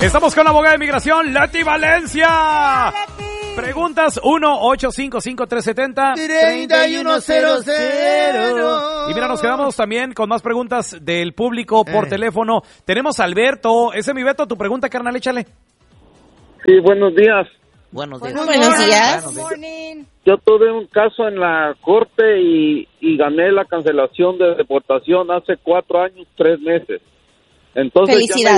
Estamos con la abogada de inmigración, Leti Valencia. Hola, Leti. Preguntas 1-855-370-3100. Y mira, nos quedamos también con más preguntas del público por teléfono. Tenemos a Alberto. Ese es mi Beto, tu pregunta, carnal, échale. Sí, buenos días. Buenos días. Buenos días. Good morning. Yo tuve un caso en la corte y gané la cancelación de deportación hace 4 años, 3 meses. Entonces ya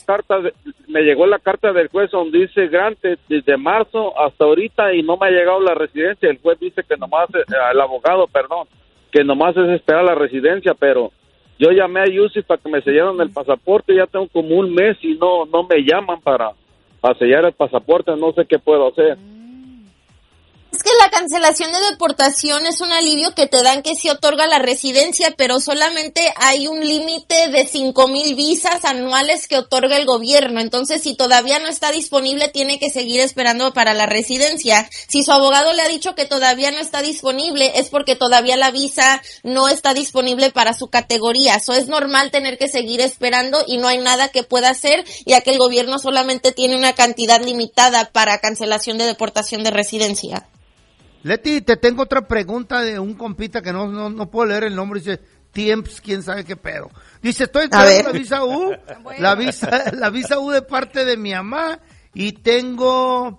me llegó la carta del juez donde dice grante desde marzo hasta ahorita y no me ha llegado la residencia. El juez dice que nomás, el abogado, perdón, que nomás es esperar la residencia, pero yo llamé a UCI para que me sellaran el pasaporte, ya tengo como un mes y no me llaman para sellar el pasaporte, no sé qué puedo hacer. Es que la cancelación de deportación es un alivio que te dan que sí otorga la residencia, pero solamente hay un límite de 5,000 visas anuales que otorga el gobierno. Entonces, si todavía no está disponible, tiene que seguir esperando para la residencia. Si su abogado le ha dicho que todavía no está disponible, es porque todavía la visa no está disponible para su categoría. Eso es normal tener que seguir esperando y no hay nada que pueda hacer, ya que el gobierno solamente tiene una cantidad limitada para cancelación de deportación de residencia. Leti, te tengo otra pregunta de un compita que no puedo leer el nombre, dice Tiemps, quién sabe qué pedo. Dice, estoy esperando la visa U, la visa U de parte de mi mamá y tengo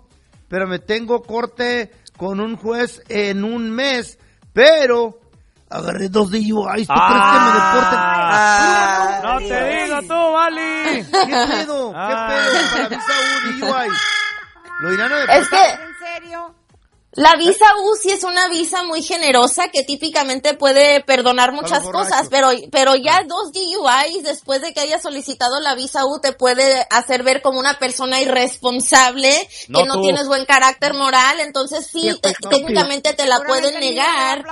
corte con un juez en un mes, pero agarré 2 DUIs, ¿tú crees que me deporten? No te digo tú, Vali. ¿Qué pedo? ¿Qué pedo para la visa U DUI? ¿Lo irán a deportar? Es que, ¿en serio? La visa U sí es una visa muy generosa que típicamente puede perdonar muchas cosas, pero ya 2 DUIs después de que hayas solicitado la visa U te puede hacer ver como una persona irresponsable, que no tienes buen carácter moral, entonces sí, técnicamente te la pueden negar.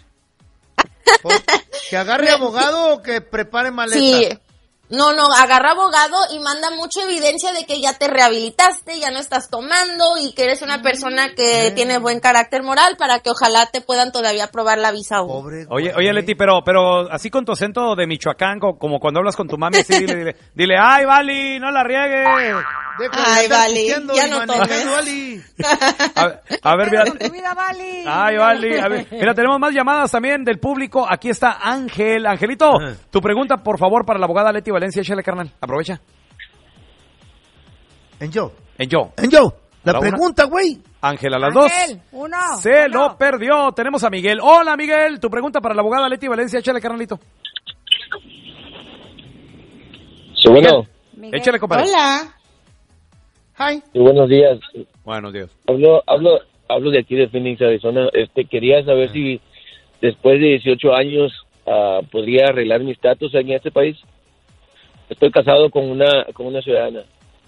¿Que agarre abogado o que prepare maleta? Sí. No, agarra abogado y manda mucha evidencia de que ya te rehabilitaste, ya no estás tomando y que eres una persona que tiene buen carácter moral para que ojalá te puedan todavía aprobar la visa U. Oye, Leti, pero así con tu acento de Michoacán, como cuando hablas con tu mami, sí, dile, ay, Vali, no la riegues. Ay, Vali, ya no tomes. A ver, mira. Vali. Ay, Vali. A ver, mira, tenemos más llamadas también del público. Aquí está Ángel. Angelito, tu pregunta, por favor, para la abogada Leti Valencia. Échale, carnal. Aprovecha. En yo. La pregunta, güey. Ángel, a las 2. Se uno. lo perdió. Tenemos a Miguel. Hola, Miguel. Tu pregunta para la abogada Leti Valencia. Échale, carnalito. Sí, bueno. Échale, compadre. Hola. Hi. Sí, buenos días. Buenos días. Hablo de aquí de Phoenix, Arizona. Quería saber si después de 18 años podría arreglar mi estatus en este país. Estoy casado con una ciudadana.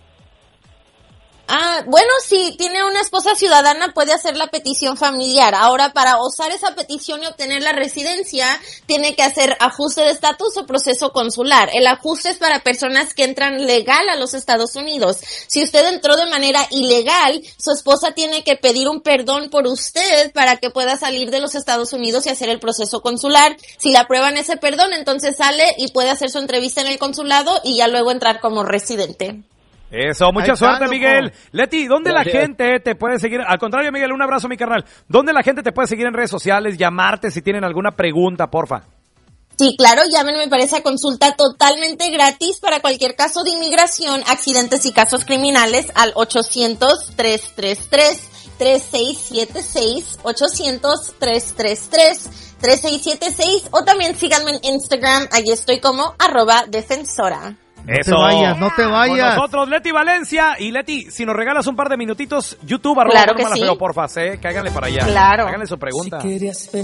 Bueno, si tiene una esposa ciudadana puede hacer la petición familiar. Ahora, para osar esa petición y obtener la residencia, tiene que hacer ajuste de estatus o proceso consular. El ajuste es para personas que entran legal a los Estados Unidos. Si usted entró de manera ilegal, su esposa tiene que pedir un perdón por usted para que pueda salir de los Estados Unidos y hacer el proceso consular. Si le aprueban ese perdón, entonces sale y puede hacer su entrevista en el consulado y ya luego entrar como residente. Eso, mucha suerte, Miguel. Leti, ¿dónde la gente te puede seguir? Al contrario, Miguel, un abrazo, mi carnal. ¿Dónde la gente te puede seguir en redes sociales, llamarte si tienen alguna pregunta, porfa? Sí, claro, llámenme para esa consulta totalmente gratis para cualquier caso de inmigración, accidentes y casos criminales al 800-333-3676, 800-333-3676, o también síganme en Instagram, allí estoy como @defensora. Eso. No te vayas. Con nosotros, Leti Valencia. Y Leti, si nos regalas un par de minutitos, YouTube, claro que sí. porfa, cáiganle para allá. Claro. Háganle su pregunta. Si